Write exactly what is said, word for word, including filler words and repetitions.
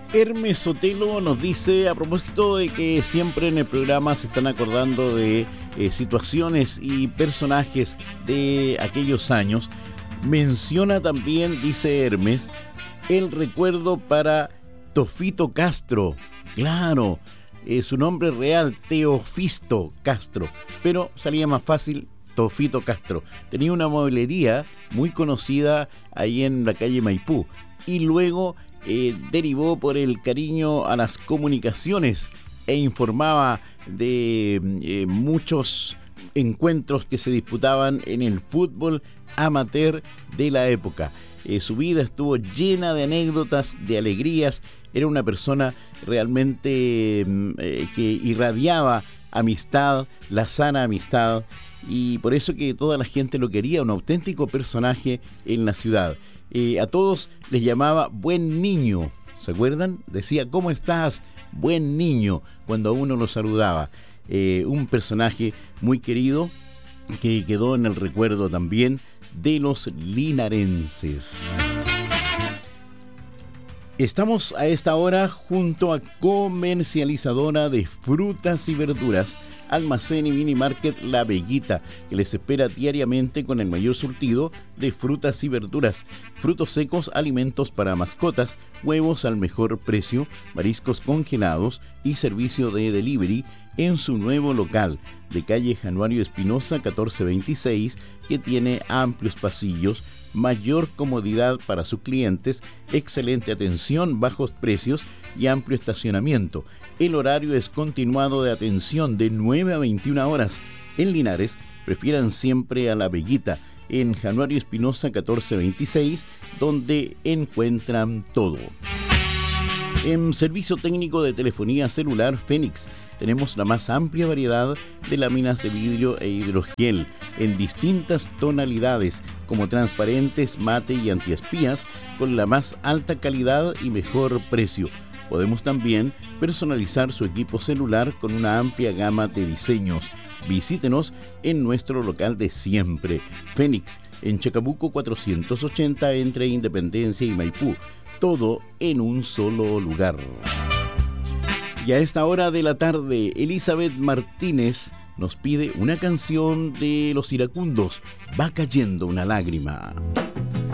Hermes Sotelo nos dice, a propósito de que siempre en el programa se están acordando de eh, situaciones y personajes de aquellos años, menciona también, dice Hermes, el recuerdo para Tofito Castro. Claro, eh, su nombre real, Teofisto Castro, pero salía más fácil Tofito Castro. Tenía una mueblería muy conocida ahí en la calle Maipú y luego Eh, derivó por el cariño a las comunicaciones e informaba de eh, muchos encuentros que se disputaban en el fútbol amateur de la época. Eh, su vida estuvo llena de anécdotas, de alegrías. Era una persona realmente eh, que irradiaba amistad, la sana amistad, y por eso que toda la gente lo quería, un auténtico personaje en la ciudad. Eh, a todos les llamaba buen niño, ¿se acuerdan? Decía, ¿cómo estás? Buen niño, cuando a uno lo saludaba. Eh, un personaje muy querido que quedó en el recuerdo también de los linarenses. Estamos a esta hora junto a comercializadora de frutas y verduras, Almacén y Mini Market La Veguita, que les espera diariamente con el mayor surtido de frutas y verduras, frutos secos, alimentos para mascotas, huevos al mejor precio, mariscos congelados y servicio de delivery en su nuevo local de calle Januario Espinosa catorce veintiséis, que tiene amplios pasillos, mayor comodidad para sus clientes, excelente atención, bajos precios y amplio estacionamiento. El horario es continuado de atención de nueve a veintiuna horas. En Linares, prefieran siempre a La Veguita, en Januario Espinosa catorce veintiséis, donde encuentran todo. En servicio técnico de telefonía celular Fénix, tenemos la más amplia variedad de láminas de vidrio e hidrogel en distintas tonalidades, como transparentes, mate y antiespías, con la más alta calidad y mejor precio. Podemos también personalizar su equipo celular con una amplia gama de diseños. Visítenos en nuestro local de siempre, Fénix, en Chacabuco cuatrocientos ochenta, entre Independencia y Maipú. Todo en un solo lugar. Y a esta hora de la tarde, Elizabeth Martínez nos pide una canción de Los Iracundos, Va cayendo una lágrima.